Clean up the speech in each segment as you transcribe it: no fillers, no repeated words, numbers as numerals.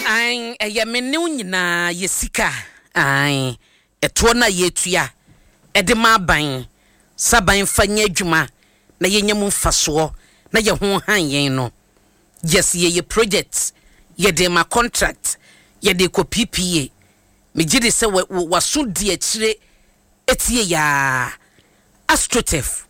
Ai yemene nyina yesika ai eto na yetua ede ma ban saban fanya adwuma na yenyam mfaso na ye ho han yen no yes ye project ye de ma contract ye de ko PPA me gide se waso di akire etie ya Astrotef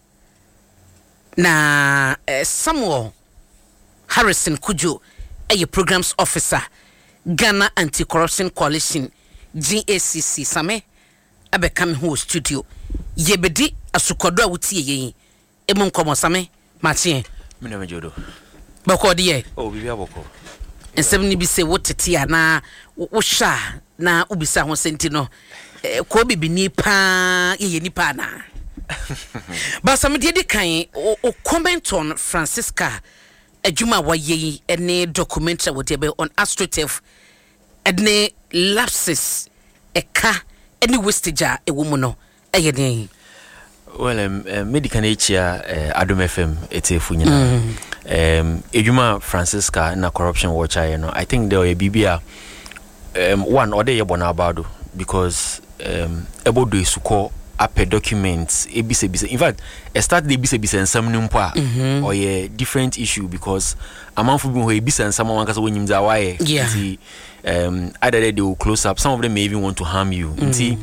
na Samuel Harrison Kujo a programs officer Ghana Anti-Corruption Coalition GACC same abeka me ho studio yebedi asukodo a wutie yen emu nkomo same matie me na mejodo bako de bibia bako ensem ni bi se wotete ana wo sha na ubisa ho senti no ko bibini pa ye ni pa na ba some de kan o comment on Francisca adwuma waye ene documentary whatever on Astrotef ene lapses eka ene wastage e wo mu no eye den well medical nature Adom FM etefu nyina adwuma Francisca na corruption watch aye no I think there bibia one or dey bona abado because ebodo isuko ape documents ebise in fact start the ebise nsam nimpo or a different issue because amanfo bi ho ebise nsam wan kasa wonyim za why either they will close up, some of them may even want to harm you nti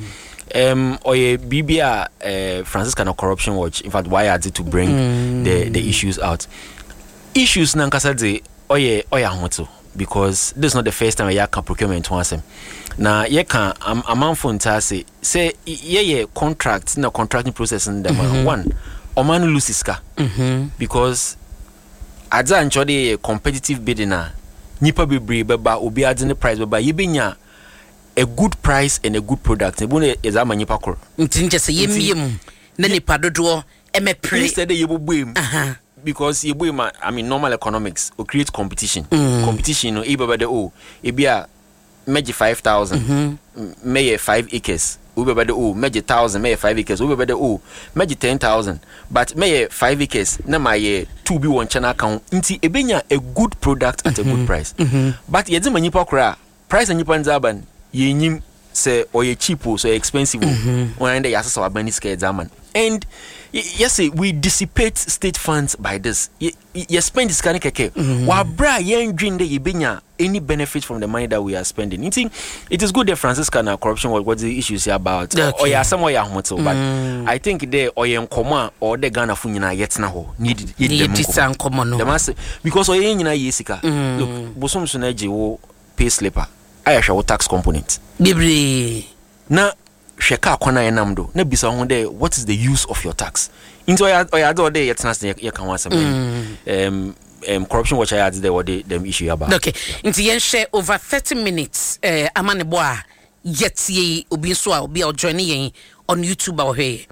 or a BBA Francisca na corruption watch in fact why had it to bring the issues out issues na kasa de oye hoto because this is not the first time I can procurement once na ye can amanfo ntase say ye contract na contracting process in them one oman loses ka because adza anchode competitive bidding na nipa bebre beba obi ade ne price beba yebenya a good price and a good product e bone ezama nipa kor ntinje se yemiem na nipa dodo emepre instead yebobuem because yeboem I mean normal economics will create competition competition no e beba de e bia meji 5,000 may 5 acres we be the meji 1,000 may 5 acres we be the meji 10,000 but may 5 acres na my 2 be one channel account nti ebenya a good product at a good price but yedze manipa kra price anipa nzaban yenyim say or ye cheap so expensive when they assess our money scale zaman and yes we dissipate state funds by this you spend this kind of keke wa bra yen dream de yebenya any benefit from the money that we are spending. It is good that Francisca na corruption what the issues here about or ya somewhere ya homoto but I think there or yen koma or the Ghana fu nyina yet na ho need them common no because or yen nyina yesika look bosom so na je wo pay slipper aya hwa tax component bibre na hweka akwana enam do na bisa ho there what is the use of your tax into oya do there yet na ye kan wa some corruption watch I had there what them issue about okay into yen share over 30 minutes amane boa yet ye obi so a obi join yen on YouTube or here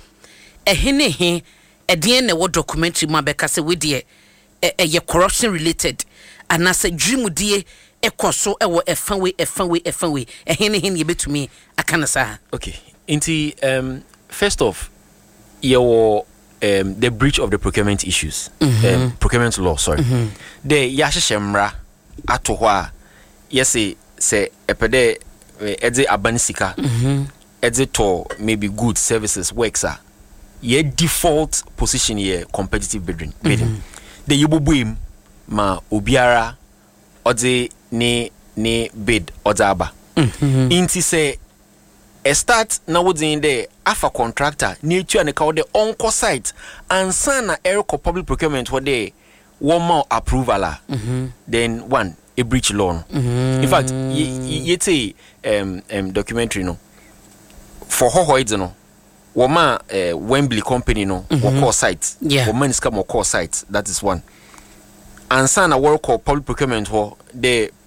ehene edien na what documentary ma beka se we dey ye corruption related and as a dream die ekoso ewo efanwe ehene ye betumi akana sa okay into first off your the breach of the procurement issues procurement law sorry the yasheshemra ato ho a yesi say epede ede abanisika ede to maybe good services works are ye default position here competitive bidding the yububuim ma obiara ode ne bid odaba inti say a start na wodin there afa contractor ni tu an ka the onco site and sana airco public procurement what they one more approval then one a breach law in fact yete documentary no for hohoids no woma Wembley company no call site woman scam or call site that is one and sana work or public procurement ho the